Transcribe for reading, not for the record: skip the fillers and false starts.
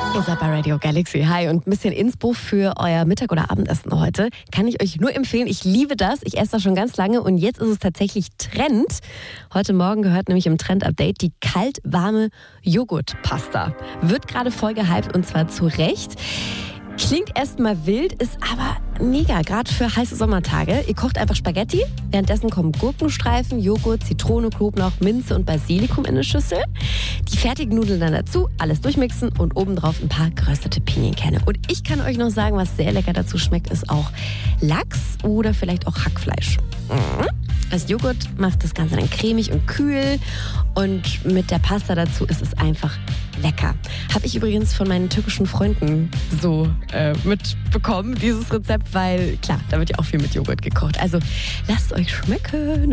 Ihr seid bei Radio Galaxy. Hi, und ein bisschen Inspo für euer Mittag- oder Abendessen heute. Kann ich euch nur empfehlen. Ich liebe das. Ich esse das schon ganz lange und jetzt ist es tatsächlich Trend. Heute Morgen gehört nämlich im Trend-Update die kalt-warme Joghurtpasta. Wird gerade voll gehypt und zwar zu Recht. Klingt erstmal wild, ist aber mega, gerade für heiße Sommertage. Ihr kocht einfach Spaghetti, währenddessen kommen Gurkenstreifen, Joghurt, Zitrone, Knoblauch, Minze und Basilikum in eine Schüssel. Die fertigen Nudeln dann dazu, alles durchmixen und obendrauf ein paar geröstete Pinienkerne. Und ich kann euch noch sagen, was sehr lecker dazu schmeckt, ist auch Lachs oder vielleicht auch Hackfleisch. Das Joghurt macht das Ganze dann cremig und kühl und mit der Pasta dazu ist es einfach lecker. Habe ich übrigens von meinen türkischen Freunden so mitbekommen, dieses Rezept, weil klar, da wird ja auch viel mit Joghurt gekocht. Also lasst euch schmecken.